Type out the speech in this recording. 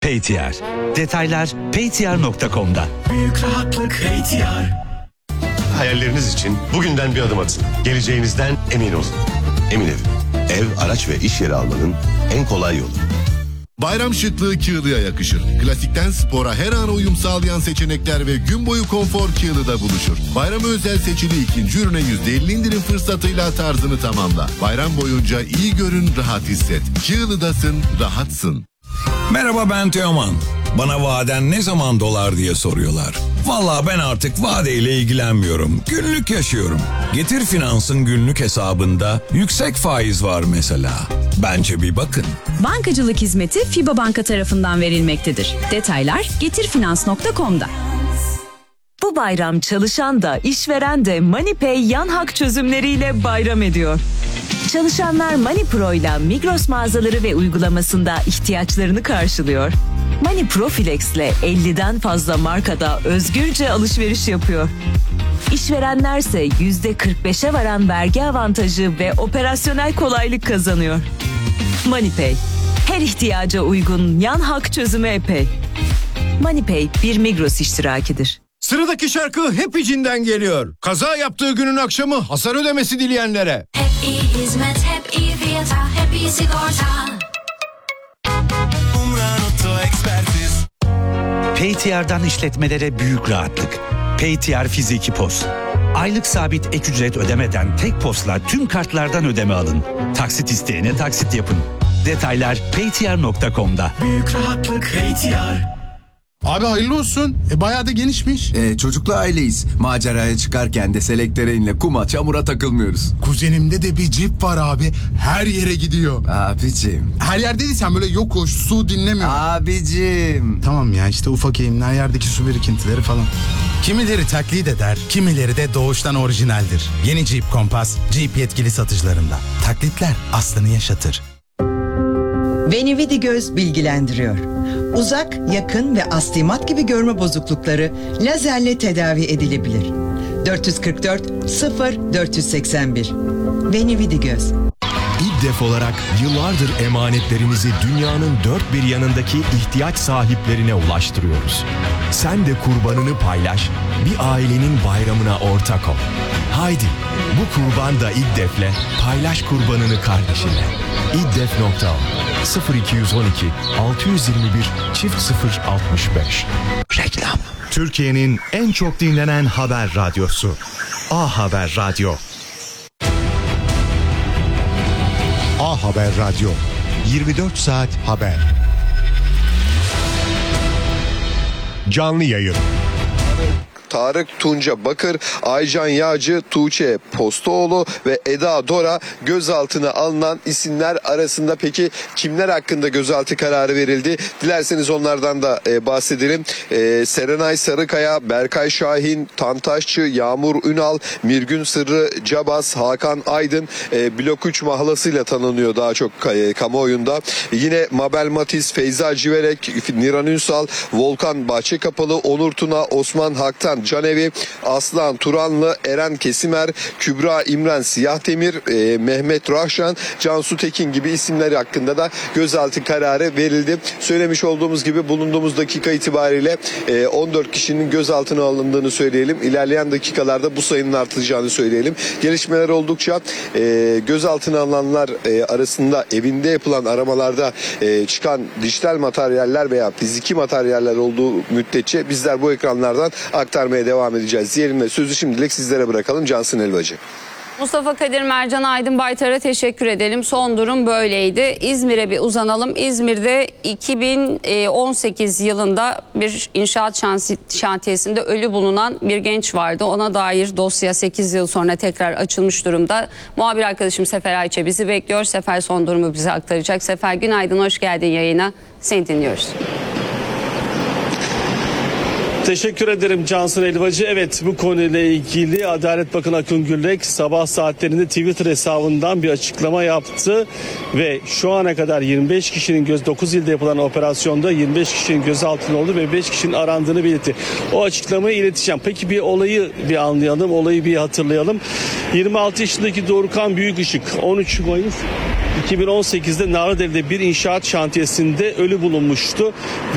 Paytr. Detaylar paytr.com'da. Büyük rahatlık Paytr. Hayalleriniz için bugünden bir adım atın. Geleceğinizden emin olun. Emin Ev, araç ve iş yeri almanın en kolay yolu. Bayram şıklığı Kığlı'ya yakışır. Klasikten spora her an uyum sağlayan seçenekler ve gün boyu konfor Kığlı'da buluşur. Bayrama özel seçili ikinci ürüne %50 indirim fırsatıyla tarzını tamamla. Bayram boyunca iyi görün, rahat hisset. Kığlı'dasın, rahatsın. Merhaba, ben Teoman. Bana vaden ne zaman dolar diye soruyorlar. Vallahi ben artık vadeyle ilgilenmiyorum. Günlük yaşıyorum. Getir Finans'ın günlük hesabında yüksek faiz var mesela. Bence bir bakın. Bankacılık hizmeti FİBA Banka tarafından verilmektedir. Detaylar getirfinans.com'da. Bu bayram çalışan da işveren de MoneyPay yan hak çözümleriyle bayram ediyor. Çalışanlar MoneyPro ile Migros mağazaları ve uygulamasında ihtiyaçlarını karşılıyor. MoneyPro Flex ile 50'den fazla markada özgürce alışveriş yapıyor. İşverenlerse %45'e varan vergi avantajı ve operasyonel kolaylık kazanıyor. MoneyPay, her ihtiyaca uygun yan hak çözümü epey. MoneyPay bir Migros iştirakidir. Sıradaki şarkı hep içinden geliyor. Kaza yaptığı günün akşamı hasar ödemesi dileyenlere. Hep iyi hizmet, hep iyi fiyata, hep iyi sigorta. Paytr'dan işletmelere büyük rahatlık. Paytr Fiziki POS. Aylık sabit ek ücret ödemeden tek POS'la tüm kartlardan ödeme alın. Taksit isteyene taksit yapın. Detaylar paytr.com'da. Büyük rahatlık Paytr. Abi hayırlı olsun. Bayağı da genişmiş. Çocuklu aileyiz. Maceraya çıkarken de selektöreinle kuma çamura takılmıyoruz. Kuzenimde de bir cip var abi. Her yere gidiyor. Abicim. Her yerde değilsen böyle yokuş, su dinlemiyor. Abicim. Tamam ya, işte ufak eğimli her yerdeki su birikintileri falan. Kimileri taklit eder, kimileri de doğuştan orijinaldir. Yeni Jeep Compass, Jeep yetkili satıcılarında. Taklitler aslını yaşatır. Benividi Göz bilgilendiriyor. Uzak, yakın ve astigmat gibi görme bozuklukları lazerle tedavi edilebilir. 444 0 481. Benividi Göz. İddef olarak yıllardır emanetlerimizi dünyanın dört bir yanındaki ihtiyaç sahiplerine ulaştırıyoruz. Sen de kurbanını paylaş, bir ailenin bayramına ortak ol. Haydi, bu kurban da İddef'le paylaş kurbanını kardeşinle. İddef.org 0212 621 0065. Reklam. Türkiye'nin en çok dinlenen haber radyosu. A Haber Radyo. A Haber Radyo. 24 saat haber. Canlı yayın. Tarık Tunca Bakır, Aycan Yağcı, Tuğçe Postoğlu ve Eda Dora gözaltına alınan isimler arasında. Peki kimler hakkında gözaltı kararı verildi? Dilerseniz onlardan da bahsedelim. Serenay Sarıkaya, Berkay Şahin, Tantaşçı, Yağmur Ünal, Mirgün Sırrı Cabas, Hakan Aydın Blok 3 mahlasıyla tanınıyor daha çok kamuoyunda. Yine Mabel Matiz, Feyza Civerek, Niran Ünsal, Volkan Bahçekapalı, Onur Tuna, Osman Haktan Canevi, Aslan Turanlı, Eren Kesimer, Kübra İmren Siyahtemir, Mehmet Rahşan, Cansu Tekin gibi isimler hakkında da gözaltı kararı verildi. Söylemiş olduğumuz gibi bulunduğumuz dakika itibariyle 14 kişinin gözaltına alındığını söyleyelim. İlerleyen dakikalarda bu sayının artacağını söyleyelim. Gelişmeler oldukça gözaltına alınanlar arasında evinde yapılan aramalarda çıkan dijital materyaller veya fiziki materyaller olduğu müddetçe bizler bu ekranlardan aktarmaya devam edeceğiz diyelim ve sözü şimdilik sizlere bırakalım. Cansın Elbacı. Mustafa Kadir, Mercan Aydın Baytar'a teşekkür edelim. Son durum böyleydi. İzmir'e bir uzanalım. İzmir'de 2018 yılında bir inşaat şantiyesinde ölü bulunan bir genç vardı. Ona dair dosya 8 yıl sonra tekrar açılmış durumda. Muhabir arkadaşım Sefer Ayça bizi bekliyor. Sefer son durumu bize aktaracak. Sefer, günaydın, hoş geldin yayına. Seni dinliyoruz. Teşekkür ederim Cansın Elbacı. Evet, bu konuyla ilgili Adalet Bakanı Akın Gürlek sabah saatlerinde Twitter hesabından bir açıklama yaptı ve şu ana kadar 25 kişinin 9 ilde yapılan operasyonda 25 kişinin gözaltına olduğu ve 5 kişinin arandığını belirtti. O açıklamayı ileteceğim. Peki bir olayı bir anlayalım, olayı bir hatırlayalım. 26 yaşındaki Dorukhan Büyükışık 13 Mayıs 2018'de Narlıdere'de bir inşaat şantiyesinde ölü bulunmuştu.